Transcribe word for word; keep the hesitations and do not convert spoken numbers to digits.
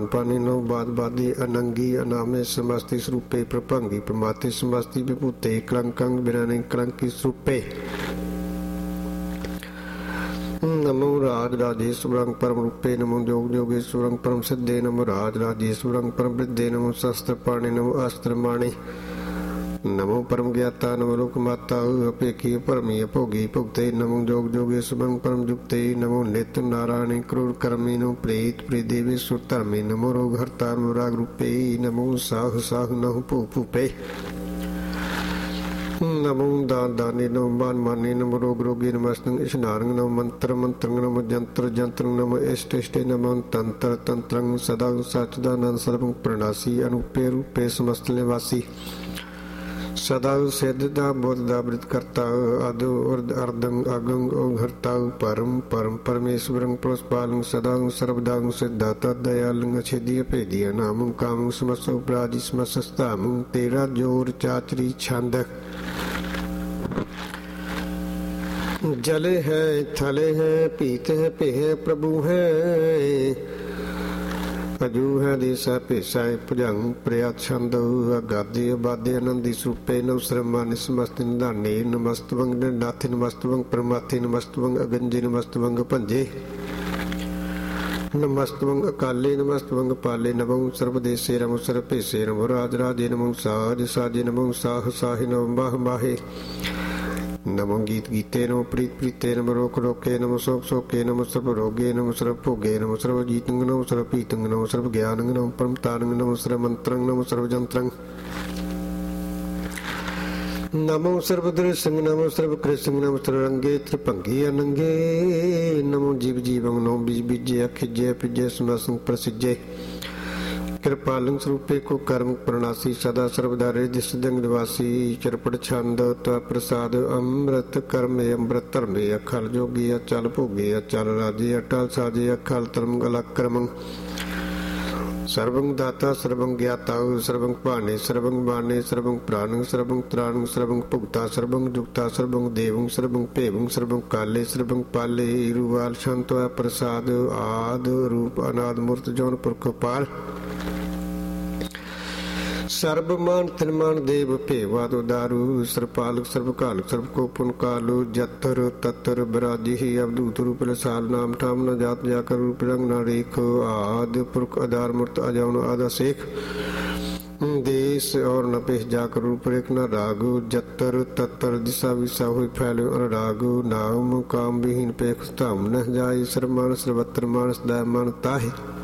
पानी नो बाद बादी अनंगी अनामे समस्ति स्वरूपे प्रभंगी प्रमाते समस्ति विभूते कलंकंग बिराने कलंकी स्वरूपे। नमो राज राजेश्वरं परम रूपे नमो जोग जोगेश्वरं परम सिद्धे नमो राज राजेश्वरं परम वृद्धे नमो शस्त्र पाणे नमो अस्त्र माणे नमो परम ज्ञाता नमो लोक माता अपेक्षी परमी अभोगी भुगते नमो जोग जोगेश्वरं परम जुक्ते नमो नित्य नारायणी क्रूर कर्मी नो प्रेत प्रेदेवेश्वर धर्मे नमो रोग हरता नमो राग रूपे नमो साह साह नहु भू भूपे नमो दान दाने नमो मान माने नमो रोग रोगी नमस्तंग इशनारंग नमो मंत्र मंत्रंग नमो जंत्र जंत्रंग नमो इष्ट इष्टे नमो तंत्र तंत्रंग सदा सच्चिदानंद सर्वं प्रणासी अनुपे रूपे समस्त निवासी सदा सिद्धता बुद्धता वृत करता अद उर्द अर्दंग अगंग ओघरता परम परम परमेश्वरं पुष्पालं सदा सर्वदां सिद्धाता दयालंग छेदिय भेदिय नामं कामं समस्त उपराधि समस्तामं तेरा जोर चाचरी छंद जले है थले है पीते है पे है प्रभु है अजू है देसा पेशा भुजंग प्रयात छंद अगादि अबादि आनंदी स्वरूपे नवसरमानि समस्त निधाने नमस्तवंग नाथे नमस्तवंग परमाथे नमस्तवंग अगंजे नमस्तवंग भंजे नमस्तवंग अकाले नमस्तवंग पाले नमो सर्वदेशे नमो सर्वपेशे नमो राज राजे नमो साज साजे नमो साह साहे नमो माह माहे नमो गीत गीते नमो प्रीत प्रीते नमो रोक रोके नमो शोक शोके नमो सर्व रोगे नमो सर्व भोगे नमो सर्व जीतंग नमो सर्व पीतंग नमो सर्व ज्ञानंग नमो परम तारंग नमो सर्व मंत्रंग नमो सर्व जंत्रंग नमो सर्व दृश्यंग नमो सर्व कृष्ण नमो सर्व रंगे त्रिभंगी अनंगे नमो जीव जीवंग नमो बीज बीजे अखिजे पिजे समसंग प्रसिजे कृपालंग स्वरूपे को कर्म प्रणासी सदा सर्वदा रिद्धि निवासी चरपट छंद त्व प्रसाद अमृत कर्म अमृत धर्मे अखल जोगी अचल भोगे अचल राजे अटल साजे अखल धर्म अलक्रमं सर्वं दाता सर्वं ज्ञाता सर्वं पाने सर्वं बाणे सर्वं प्राणं सर्वं त्राणं सर्वं भुक्ता सर्वं जुक्ता सर्वं देवं सर्वं पेवं सर्वं काले सर्वं पाले रुवाल शांत प्रसाद आद रूप अनाद मूर्त जौन पुरख पाल सर्वमान तिनमान देव भेवाद दारू सर्वपालक सर्वकालक सर्वको पुन कालु जतर ततर बिराजी ही अवधूत रूप साल नाम ठाम न जात जाकर रूप रंग न रेख आद पुरख आधार मूर्त अजौन आदा शेख देश और न पेश जाकर रूप रेख न रागु जतर ततर दिशा विशा हुई फैले अनुरागु नाम काम विहीन पेख धाम न जाय सर्वमान सर्वत्र मानस दया मान ताहि